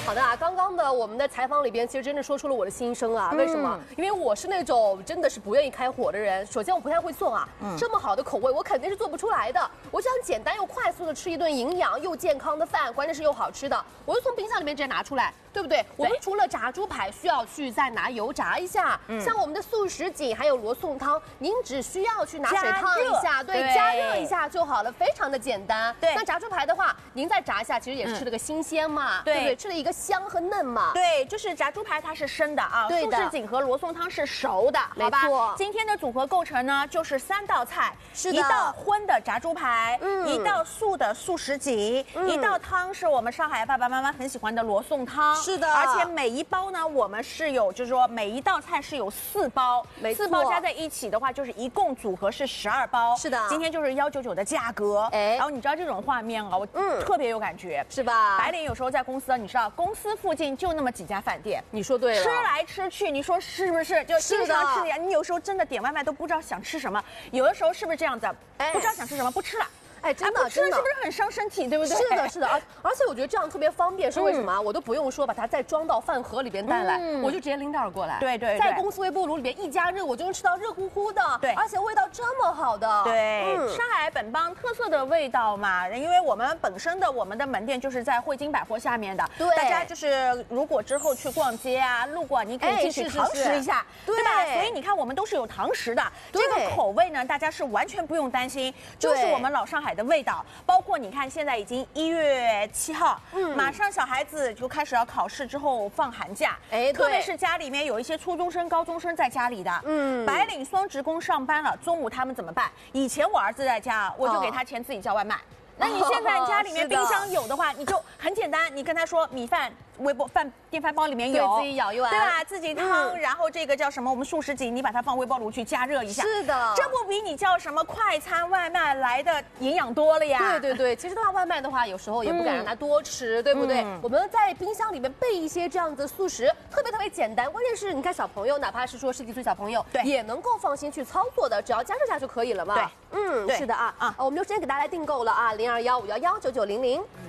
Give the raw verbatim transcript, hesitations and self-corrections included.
好的啊，刚刚的我们的采访里边，其实真的说出了我的心声啊。为什么？嗯、因为我是那种真的是不愿意开火的人。首先我不太会做啊，嗯、这么好的口味我肯定是做不出来的。我想简单又快速的吃一顿营养又健康的饭，关键是又好吃的，我就从冰箱里面直接拿出来。 对不对？我们除了炸猪排需要去再拿油炸一下，嗯、像我们的素什锦还有罗宋汤，您只需要去拿水烫一下，对，对加热一下就好了，非常的简单。对，那炸猪排的话，您再炸一下，其实也是吃了个新鲜嘛，嗯、对不对？吃了一个香和嫩嘛。 对，就是炸猪排它是生的啊，素什锦和罗宋汤是熟的，好吧？ 没错。 今天的组合构成呢，就是三道菜， 是的， 一道荤的炸猪排，嗯，一道素的素什锦，嗯、一道汤是我们上海爸爸妈妈很喜欢的罗宋汤， 是的， 而且每 每一包呢，我们是有，就是说每一道菜是有四包，四包加在一起的话，就是一共组合是十二包。 是的， 今天就是幺九九的价格。哎，然后你知道这种画面啊，我嗯特别有感觉， 是吧？ 白领有时候在公司，你知道公司附近就那么几家饭店， 你说对了， 吃来吃去，你说是不是？就经常吃的呀。你有时候真的点外卖都不知道想吃什么，有的时候是不是这样子？不知道想吃什么，不吃了。 哎，真的， 真的是不是很伤身体，对不对？ 是的，是的，而而且我觉得这样特别方便，是为什么？我都不用说把它再装到饭盒里边带来，我就直接拎袋过来。对对，在公司微波炉里边一加热，我就能吃到热乎乎的，对，而且味道这么好的。 对，上海本帮特色的味道嘛，因为我们本身的我们的门店就是在汇金百货下面的，对，大家就是如果之后去逛街啊，路过你可以进去堂食一下，对吧？所以你看我们都是有堂食的，这个口味呢，大家是完全不用担心，就是我们老上海 的味道，包括你看，现在已经一月七号，嗯，马上小孩子就开始要考试，之后放寒假，哎，特别是家里面有一些初中生、高中生在家里的，嗯，白领双职工上班了，中午他们怎么办？以前我儿子在家，我就给他钱自己叫外卖。哦 那你现在家里面冰箱有的话，你就很简单，你跟他说米饭、微波饭电饭煲里面有， 自己舀一碗， 对吧？自己汤，然后这个叫什么？我们素什锦，你把它放微波炉去加热一下， 是的， 这不比你叫什么快餐外卖来的营养多了呀？ 对对对，其实的话，外卖的话，有时候也不敢让他多吃，对不对？我们在冰箱里面备一些这样子素食，特别特别简单。关键是你看小朋友，哪怕是说十几岁小朋友，对，也能够放心去操作的，只要加热下就可以了嘛。对，嗯，是的啊啊，我们有时间给大家来订购了啊，零二幺五幺幺九九零零。